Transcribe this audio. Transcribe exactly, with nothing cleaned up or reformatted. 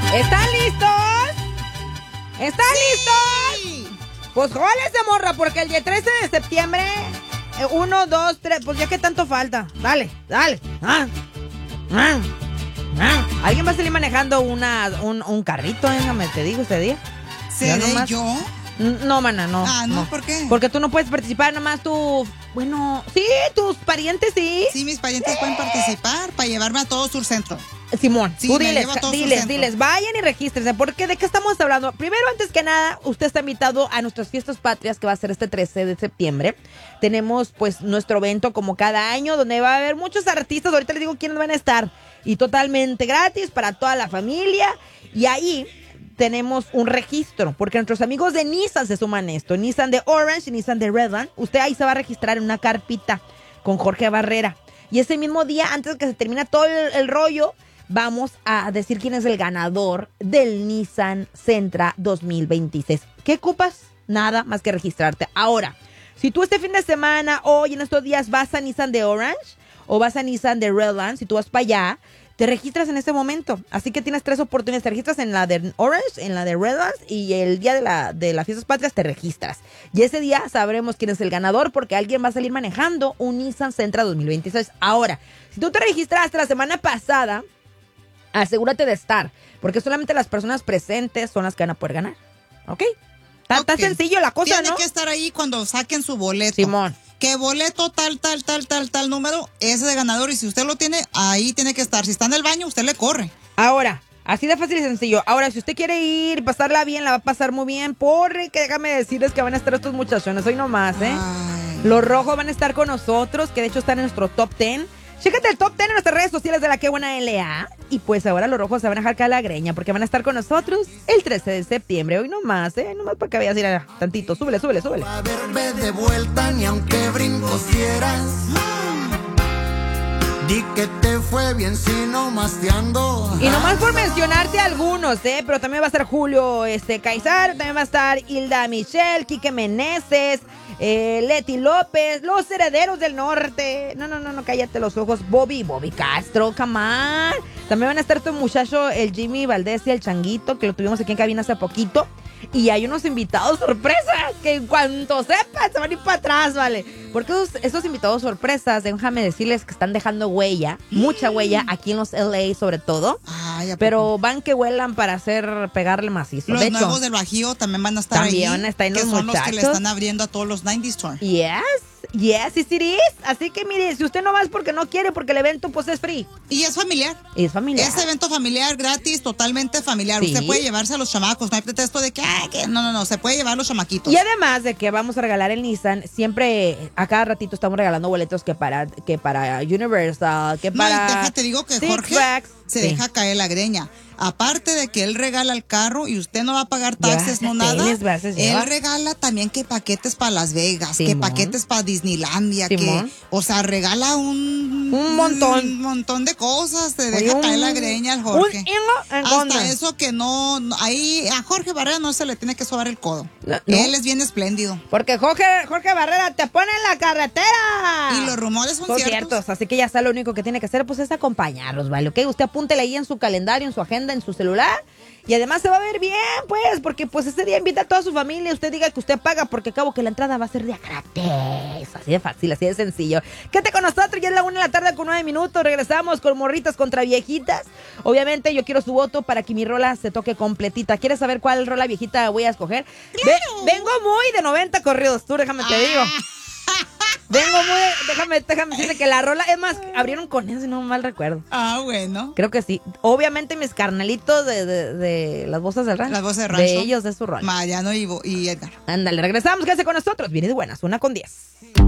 ¿Están listos? ¿Están ¡Sí! listos? Pues jólense, morra, porque el día trece de septiembre, eh, uno, dos, tres, pues ya que tanto falta. Dale, dale. Ah, ah, ah. ¿Alguien va a salir manejando una, un, un carrito? Déjame, te digo ese día. ¿Seré yo? No, mana, no. Ah, ¿no? ¿Por qué? Porque tú no puedes participar, nomás tú... Bueno, sí, tus parientes sí. Sí, mis parientes pueden participar para llevarme a todo Sur Centro. Simón, Sí, tú me diles, llevo a todo diles, Sur Centro. diles, vayan y regístrense, porque ¿de qué estamos hablando? Primero, antes que nada, usted está invitado a nuestras fiestas patrias, que va a ser este trece de septiembre. Tenemos, pues, nuestro evento como cada año, donde va a haber muchos artistas, ahorita les digo quiénes van a estar, y totalmente gratis para toda la familia, y ahí tenemos un registro, porque nuestros amigos de Nissan se suman a esto, Nissan de Orange y Nissan de Redland. Usted ahí se va a registrar en una carpita con Jorge Barrera, y ese mismo día, antes de que se termine todo el, el rollo, vamos a decir quién es el ganador del Nissan Sentra dos mil veintiséis. ¿Qué ocupas? Nada más que registrarte. Ahora, si tú este fin de semana, hoy en estos días, vas a Nissan de Orange o vas a Nissan de Redland, si tú vas para allá, te registras en ese momento. Así que tienes tres oportunidades. Te registras en la de Orange, en la de Redlands, y el día de la de las fiestas patrias te registras. Y ese día sabremos quién es el ganador, porque alguien va a salir manejando un Nissan Sentra dos mil veintiséis. Ahora, si tú te registraste la semana pasada, asegúrate de estar, porque solamente las personas presentes son las que van a poder ganar. ¿Ok? Está Okay. sencillo la cosa, Tiene ¿no? que estar ahí cuando saquen su boleto. Simón. Que boleto tal, tal, tal, tal, tal número, ese de ganador. Y si usted lo tiene, ahí tiene que estar. Si está en el baño, usted le corre. Ahora, así de fácil y sencillo. Ahora, si usted quiere ir y pasarla bien, la va a pasar muy bien, porque déjame decirles que van a estar estos muchachones hoy nomás, ¿eh? Ay. Los rojos van a estar con nosotros, que de hecho están en nuestro top diez. Chécate el top diez en nuestras redes sociales de la Qué Buena L A. Y pues ahora los rojos se van a dejar caer la greña, porque van a estar con nosotros el trece de septiembre. Hoy nomás, ¿eh? Nomás para que vayas a ir a tantito. Súbele, súbele, súbele. A verme de vuelta ni aunque brincos quieras. Di que te fue bien si no más te ando. Y nomás por mencionarte algunos, ¿eh? Pero también va a estar Julio este, Caizar, también va a estar Hilda Michelle, Quique Meneses, eh, Leti López, Los Herederos del Norte. No, no, no, no, cállate los ojos. Bobby, Bobby Castro, come on. También van a estar tu muchacho, el Jimmy Valdés y el Changuito, que lo tuvimos aquí en cabina hace poquito. Y hay unos invitados sorpresas que en cuanto sepan se van a ir para atrás, ¿vale? Porque esos, esos invitados sorpresas, déjame decirles que están dejando huella, mucha huella aquí en los L A sobre todo. Ay, ¿a pero poco? van que huelan para hacer pegarle macizo. Los de hecho, nuevos del Bajío también van a estar también ahí. van a estar en que los son los que le muchachos. están abriendo a todos los noventa Store. Yes, yes, it is. Así que mire, si usted no va es porque no quiere, porque el evento pues es free. Y es familiar. Es familiar. Es evento familiar, gratis, totalmente familiar. Sí. Usted puede llevarse a los chamacos. No hay pretexto de que, ay, que no, no, no. Se puede llevar a los chamaquitos. Y además de que vamos a regalar el Nissan, siempre a cada ratito estamos regalando boletos que para que para Universal, que No, para y déjate, digo que Six Jorge Flags. se Sí. deja caer la greña. Aparte de que él regala el carro y usted no va a pagar taxes, no Llévate, nada. les vas a Él llevar. regala también que paquetes para Las Vegas, que Simón. paquetes para Disneylandia, Simón. que, o sea, regala un, Un montón. un montón de cosas. Se Oye, deja un- caer la greña al Jorge. un ingo en Hasta contra. eso que no, no- ahí a Jorge Barrera no se le tiene que sobar el codo. No, no. Él es bien espléndido. Porque Jorge, Jorge Barrera te pone en la carretera. Y los rumores son, Son ciertos. ciertos, así que ya está, lo único que tiene que hacer pues es acompañarlos, ¿vale? ¿Ok? Usted apúntele ahí en su calendario, en su agenda, en su celular. Y además se va a ver bien, pues, porque pues ese día invita a toda su familia. Usted diga que usted paga, porque acabo que la entrada va a ser de gratis. Así de fácil, así de sencillo. Quédate con nosotros, ya es la una de la tarde con nueve minutos. Regresamos con morritas contra viejitas. Obviamente yo quiero su voto para que mi rola se toque completita. ¿Quieres saber cuál rola viejita voy a escoger? Ve- vengo muy de noventa corridos, tú déjame te digo. Vengo muy, déjame, déjame decirte que la rola, es más, abrieron con eso, si no mal recuerdo. Ah, bueno. Creo que sí. Obviamente mis carnalitos de, de, de las voces del rancho. Las voces del rancho. De ellos, de su rol. Mariano y, Bo- y Edgar. Ándale, regresamos, quédese con nosotros. Viene de buenas, una con diez.